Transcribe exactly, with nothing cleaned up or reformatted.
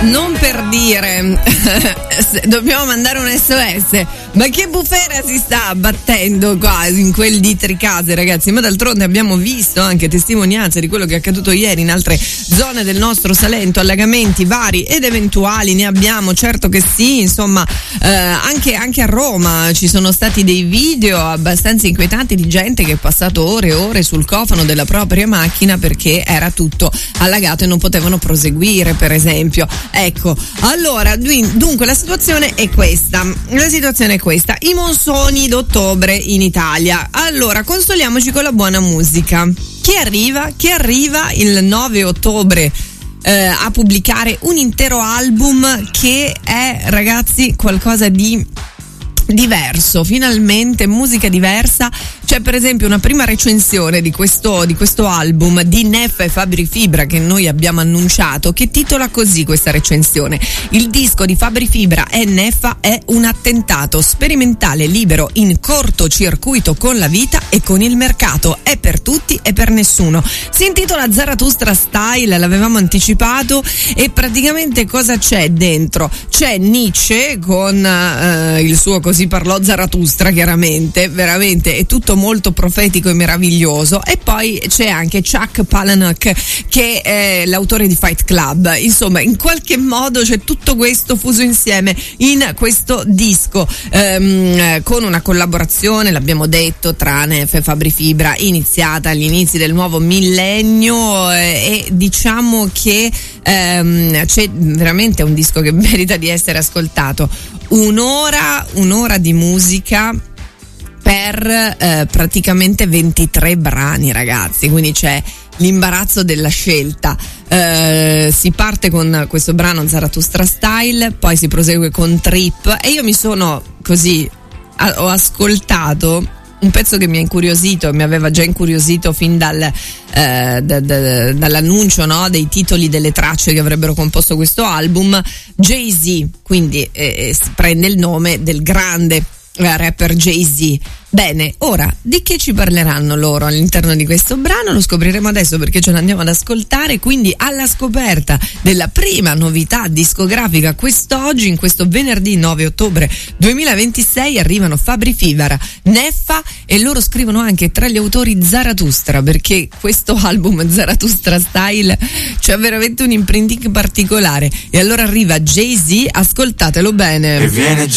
non per dire dobbiamo mandare un S O S, ma che bufera si sta abbattendo qua in quel di Tricase, ragazzi. Ma d'altronde abbiamo visto anche testimonianze di quello che è accaduto ieri in altre zone del nostro Salento, allagamenti vari ed eventuali ne abbiamo, certo che sì, insomma eh, anche, anche a Roma ci sono stati dei video abbastanza inquietanti di gente che è passato ore e ore sul cofano della propria macchina perché era tutto allagato e non potevano proseguire, per esempio. Ecco, allora dunque la situazione è questa, la situazione è questa, i monsoni d'ottobre in Italia. Allora, consoliamoci con la buona musica. Chi arriva? Chi arriva il nove ottobre eh, a pubblicare un intero album che è, ragazzi, qualcosa di diverso, finalmente musica diversa. C'è per esempio una prima recensione di questo, di questo album di Neffa e Fabri Fibra che noi abbiamo annunciato, che titola così questa recensione: il disco di Fabri Fibra e Neffa è un attentato sperimentale libero in cortocircuito con la vita e con il mercato, è per tutti e per nessuno. Si intitola Zarathustra Style, l'avevamo anticipato, e praticamente cosa c'è dentro? C'è Nietzsche con eh, il suo Così parlò Zarathustra, chiaramente, veramente è tutto molto profetico e meraviglioso, e poi c'è anche Chuck Palahniuk che è l'autore di Fight Club. Insomma, in qualche modo c'è tutto questo fuso insieme in questo disco, ehm, con una collaborazione, l'abbiamo detto, tra Neffa e Fabri Fibra, iniziata agli inizi del nuovo millennio, eh, e diciamo che ehm, c'è veramente un disco che merita di essere ascoltato. Un'ora, un'ora di musica per eh, praticamente ventitré brani, ragazzi, quindi c'è l'imbarazzo della scelta. Eh, si parte con questo brano Zarathustra Style, poi si prosegue con Trip, e io mi sono così a, ho ascoltato un pezzo che mi ha incuriosito, mi aveva già incuriosito fin dal, eh, da, da, dall'annuncio, no, dei titoli delle tracce che avrebbero composto questo album. Jay-Z, quindi eh, prende il nome del grande eh, rapper Jay-Z. Bene, ora di che ci parleranno loro all'interno di questo brano lo scopriremo adesso, perché ce l'andiamo ad ascoltare. Quindi alla scoperta della prima novità discografica quest'oggi, in questo venerdì nove ottobre duemilaventisei, arrivano Fabri Fibra, Neffa, e loro scrivono anche tra gli autori Zarathustra, perché questo album Zarathustra Style c'ha veramente un imprinting particolare. E allora arriva Jay-Z, ascoltatelo bene. E viene